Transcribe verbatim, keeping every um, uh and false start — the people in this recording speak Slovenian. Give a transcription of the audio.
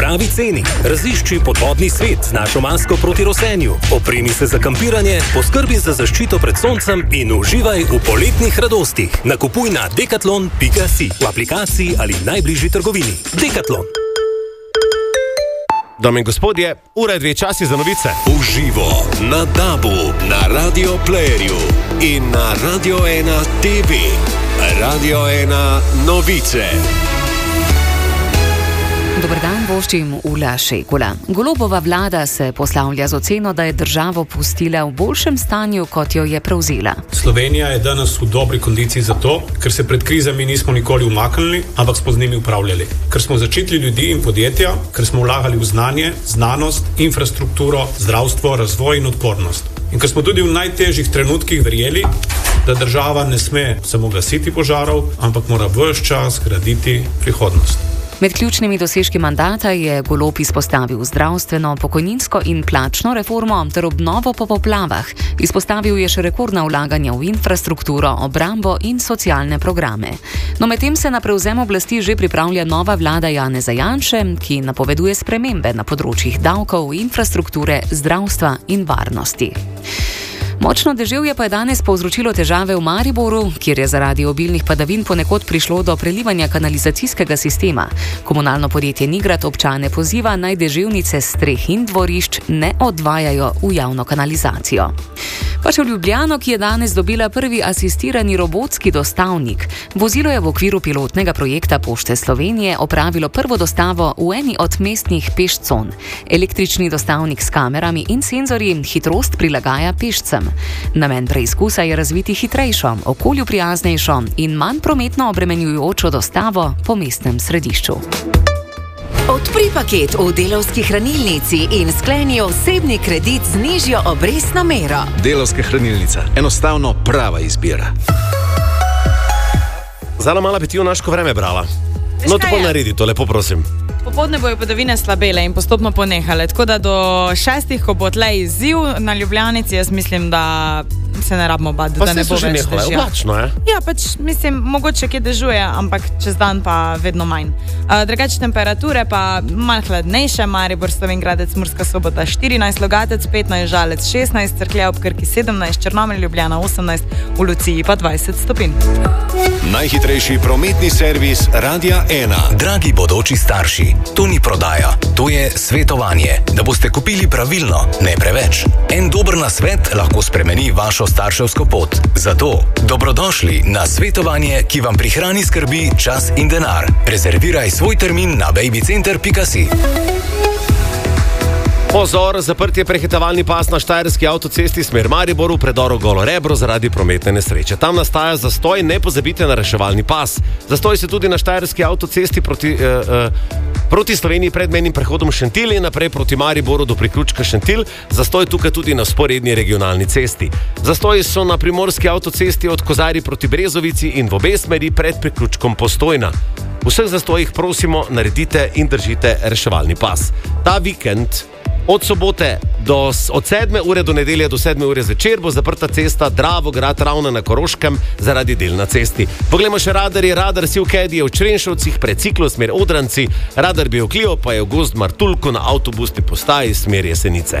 pravi ceni. Razišči podvodni svet z našo masko proti rosenju. Opremi se za kampiranje, poskrbi za zaščito pred soncem in uživaj v poletnih radostih. Nakupuj na decathlon pika si v aplikaciji ali najbližji trgovini. Decathlon. Dame in gospodje, ura je dve, časi za novice. Uživo na Dabu, na Radio Playerju in na Radio ena T V. Radio ena novice. Dobar dan, voščim Ula Šekula. Golobova vlada se poslavlja z oceno, da je državo pustila v boljšem stanju, kot jo je prevzela. Slovenija je danes v dobri kondiciji zato, ker se pred krizami nismo nikoli umaknili, ampak smo z njimi upravljali. Ker smo začitili ljudi in podjetja, ker smo vlagali v znanje, znanost, infrastrukturo, zdravstvo, razvoj in odpornost. In ker smo tudi v najtežjih trenutkih verjeli, da država ne sme samo gasiti požarov, ampak mora ves čas graditi prihodnost. Med ključnimi dosežki mandata je Golob izpostavil zdravstveno, pokojninsko in plačno reformo ter obnovo po poplavah. Izpostavil je še rekordna vlaganja v infrastrukturo, obrambo in socialne programe. No, medtem se na prevzem oblasti že pripravlja nova vlada Janeza Janše, ki napoveduje spremembe na področjih davkov, infrastrukture, zdravstva in varnosti. Močno deževje pa je danes povzročilo težave v Mariboru, kjer je zaradi obilnih padavin ponekod prišlo do prelivanja kanalizacijskega sistema. Komunalno podjetje Nigrad občane poziva, naj deževnice streh in dvorišč ne odvajajo v javno kanalizacijo. Pa še v Ljubljano, ki je danes dobila prvi asistirani robotski dostavnik. Vozilo je v okviru pilotnega projekta Pošte Slovenije opravilo prvo dostavo v eni od mestnih pešcon. Električni dostavnik s kamerami in senzorji hitrost prilagaja pešcem. Namen preizkusa je razviti hitrejšo, okolju prijaznejšo in manj prometno obremenjujočo dostavo po mestnem središču. Odpri paket v Delavski hranilnici in skleni osebni kredit z nižjo obrestno mero. Delavska hranilnica. Enostavno prava izbira. Zala mala bi ti v naško vreme brala. No, to pa naredi to, lepo prosim. Popodne bojo padavine slabele in postopno ponehale, tako da do šestih, ko bo tle izziv na Ljubljanici, jaz mislim, da se ne rabimo bati, da ne bo več dežja. Oblačno, je? Ja, pač mislim, mogoče kje dežuje, ampak čez dan pa vedno manj. Uh, drugače temperature pa malo hladnejše, Maribor, Slovenj Gradec, Murska Sobota štirinajst, Logatec petnajst, Žalec šestnajst, Cerklje ob Krki sedemnajst, Črnomelj, Ljubljana osemnajst, v Luciji pa dvajset stopinj. Najhitrejši prometni servis Radia ena. Dragi bodoči starši, to ni prodaja, to je svetovanje, da boste kupili pravilno, ne preveč. En dober nasvet lahko spremeni vašo starševsko pot. Zato dobrodošli na svetovanje, ki vam prihrani skrbi, čas in denar. Rezerviraj svoj termin na babycenter pika si. Pozor, zaprt je prehitevalni pas na štajerski avtocesti smer Mariboru v predoru Golo Rebro zaradi prometne nesreče. Tam nastaja zastoj, ne pozabite na reševalni pas. Zastoj se tudi na štajerski avtocesti proti, eh, eh, proti Sloveniji pred mejnim prehodom Šentilj in naprej proti Mariboru do priključka Šentilj. Zastoj tukaj tudi na sporedni regionalni cesti. Zastoji so na primorski avtocesti od Kozarij proti Brezovici in v obe smeri pred priključkom Postojna. V vseh zastojih prosimo, naredite in držite reševalni pas. Ta vikend od sobote do, od sedme ure do nedelje do sedme ure zvečer bo zaprta cesta Dravograd Ravna na Koroškem zaradi del na cesti. Poglejmo še radarje. Radar Sivkedi je v Črenšovcih pred ciklo smer Odranci, radar Bioklio pa je v Gozd Martuljku na avtobusni postaji smer Jesenice.